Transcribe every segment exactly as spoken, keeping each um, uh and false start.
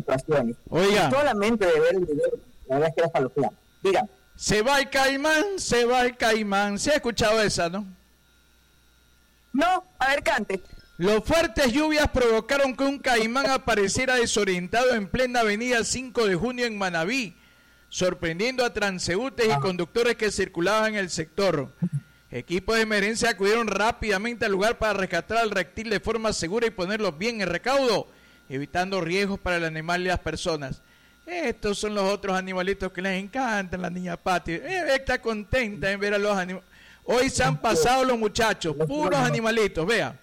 situaciones. Oiga. Y solamente de ver el video, la verdad es que era escalofriante. Diga. Se va el caimán, se va el caimán. ¿Se ha escuchado esa, no? No, a ver, cante. Los fuertes lluvias provocaron que un caimán apareciera desorientado en plena avenida cinco de junio en Manabí, sorprendiendo a transeúntes y conductores que circulaban en el sector. Equipos de emergencia acudieron rápidamente al lugar para rescatar al reptil de forma segura y ponerlos bien en recaudo, evitando riesgos para el animal y las personas. Estos son los otros animalitos que les encantan, la niña Pati. Eh, está contenta en ver a los animales. Hoy se han pasado los muchachos, puros animalitos, vea.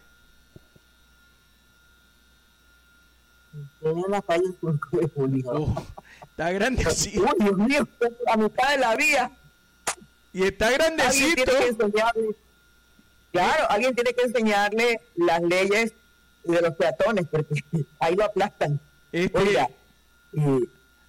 Tiene una falla en cinco de julio. Uh, está grandecito. Uy, Dios mío, a mitad de la vía. Y está grandecito. Alguien tiene que enseñarle, claro, alguien tiene que enseñarle las leyes de los peatones, porque ahí lo aplastan. Este... Oiga, eh,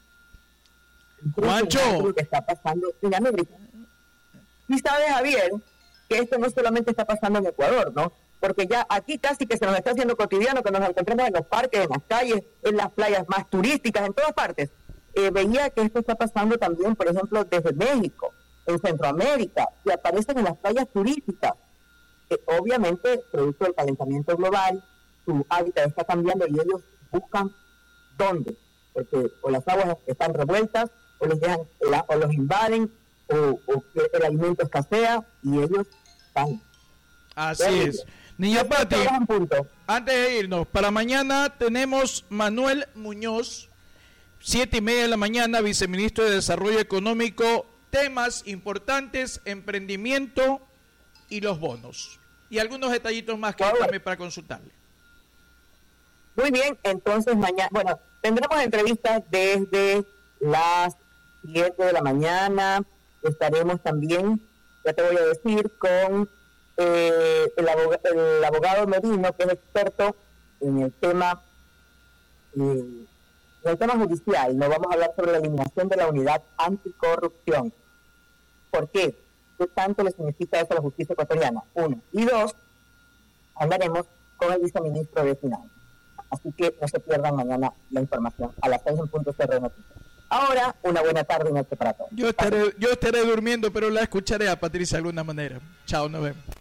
Juancho. Lo que está pasando en América. Y sabes, Javier, que esto no solamente está pasando en Ecuador, ¿no? Porque ya aquí casi que se nos está haciendo cotidiano que nos encontremos en los parques, en las calles, en las playas más turísticas, en todas partes. Eh, veía que esto está pasando también, por ejemplo, desde México, en Centroamérica, y aparecen en las playas turísticas. Eh, obviamente, producto del calentamiento global, su hábitat está cambiando y ellos buscan dónde, porque o las aguas están revueltas, o los dejan, o los invaden, o, o el alimento escasea, y ellos van. Así es. Niña Pati, antes de irnos, para mañana tenemos Manuel Muñoz, siete y media de la mañana, viceministro de Desarrollo Económico, temas importantes, emprendimiento y los bonos. Y algunos detallitos más que bueno, también para consultarle. Muy bien, entonces mañana, bueno, tendremos entrevistas desde las siete de la mañana, estaremos también, ya te voy a decir, con eh, el, abog el abogado Merino, que es experto en el tema eh, en el tema judicial. Nos vamos a hablar sobre la eliminación de la unidad anticorrupción. ¿Por qué? ¿Qué tanto le significa eso a la justicia ecuatoriana? Uno. Y dos, hablaremos con el viceministro de Finanzas. Así que no se pierdan mañana la información a las seis en punto C R Noticias. Ahora, una buena tarde y noche para todos. Yo estaré, yo estaré durmiendo, pero la escucharé a Patricia de alguna manera. Chao, nos vemos.